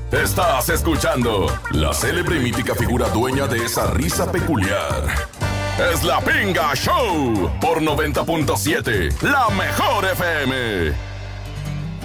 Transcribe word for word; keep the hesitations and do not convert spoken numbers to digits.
Estás escuchando la célebre y mítica figura dueña de esa risa peculiar. Es la Pinga Show por noventa punto siete, la mejor F M.